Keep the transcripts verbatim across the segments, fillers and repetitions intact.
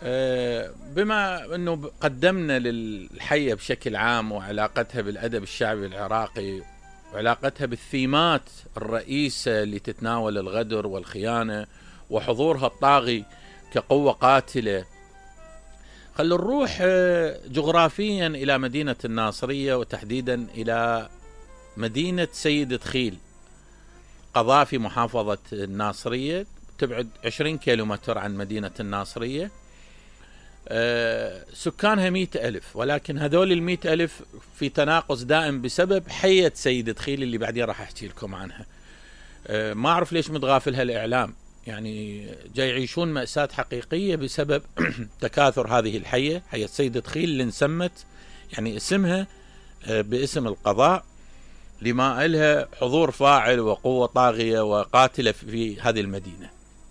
بما أنه قدمنا للحية بشكل عام وعلاقتها بالأدب الشعبي العراقي وعلاقتها بالثيمات الرئيسة اللي تتناول الغدر والخيانة وحضورها الطاغي كقوة قاتلة، خلوا نروح جغرافيا إلى مدينة الناصرية، وتحديدا إلى مدينة سيد دخيل، قضاء في محافظة الناصرية، تبعد عشرين كيلومتر عن مدينة الناصرية. أه سكانها مئة ألف، ولكن هذول المئة ألف في تناقص دائم بسبب حية سيد دخيل اللي بعدين راح أحكي لكم عنها. أه ما أعرف ليش متغافلها الإعلام، يعني جاي يعيشون مأساة حقيقية بسبب تكاثر هذه الحية، حية سيد دخيل اللي انسمت يعني اسمها أه باسم القضاء لما إلها حضور فاعل وقوة طاغية وقاتلة في هذه المدينة.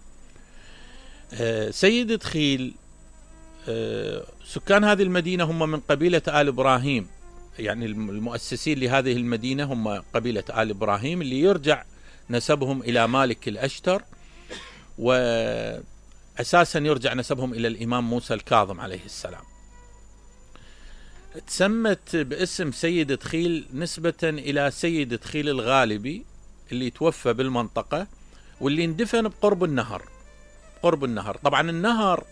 أه سيد دخيل أه سكان هذه المدينة هم من قبيلة آل إبراهيم، يعني المؤسسين لهذه المدينة هم قبيلة آل إبراهيم اللي يرجع نسبهم إلى مالك الأشتر، وأساسا يرجع نسبهم إلى الإمام موسى الكاظم عليه السلام. تسمت باسم سيد دخيل نسبة إلى سيد دخيل الغالبي اللي توفى بالمنطقة واللي اندفن بقرب النهر. قرب النهر طبعا النهر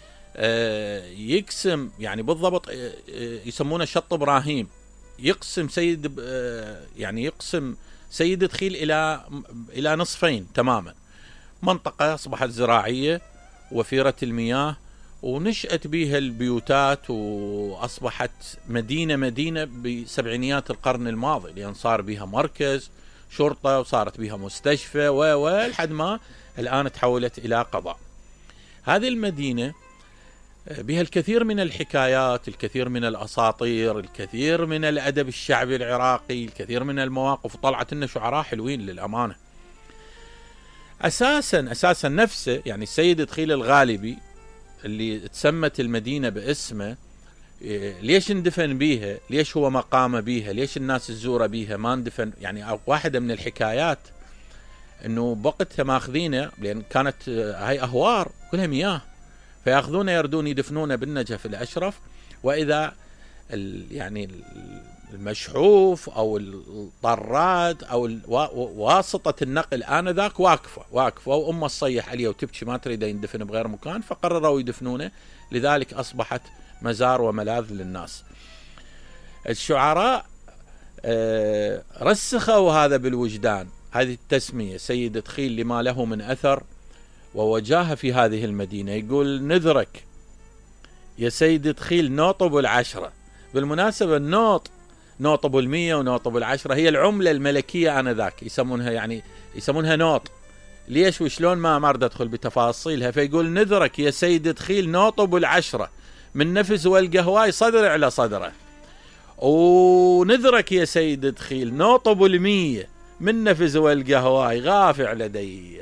يقسم يعني بالضبط يسمونه شط إبراهيم، يقسم سيد يعني يقسم سيد دخيل إلى إلى نصفين تماما، منطقة أصبحت زراعية وفيرة المياه ونشأت بها البيوتات، وأصبحت مدينة مدينة بسبعينيات القرن الماضي، لأن صار بها مركز شرطة وصارت بها مستشفى ولحد ما الآن تحولت إلى قضاء. هذه المدينة بها الكثير من الحكايات، الكثير من الأساطير، الكثير من الأدب الشعبي العراقي، الكثير من المواقف، وطلعت لنا شعراء حلوين للأمانة. أساسا أساسا نفسه يعني السيد دخيل الغالبي اللي تسمت المدينة باسمه، ليش اندفن بيها؟ ليش هو مقام بيها؟ ليش الناس تزوره بيها؟ ما اندفن يعني. واحدة من الحكايات انه بوقتها ماخذينه، لان كانت هاي اهوار كلها مياه، فياخذونه يردون يدفنونه بالنجف الاشرف، واذا يعني المشحوف او الطراد او واسطة النقل انذاك واقفة واقفة وامه تصيح عليه وتبكي ما تريد يندفن بغير مكان، فقرروا يدفنونه، لذلك اصبحت مزار وملاذ للناس. الشعراء رسخوا هذا بالوجدان، هذه التسمية سيد دخيل لما له من اثر ووجاهه في هذه المدينة. يقول نذرك يا سيد دخيل نوط ابو العشرة. بالمناسبة النوط نوط ابو المية ونوط ابو العشرة هي العملة الملكية آنذاك، يسمونها يعني يسمونها نوط. ليش وشلون ما ما اريد ادخل بتفاصيلها. فيقول نذرك يا سيد دخيل نوط ابو العشرة، من نفس والقهواي صدر على صدره. ونذرك يا سيد دخيل نوط ابو المية، من نفس والقهواي غافع لدي.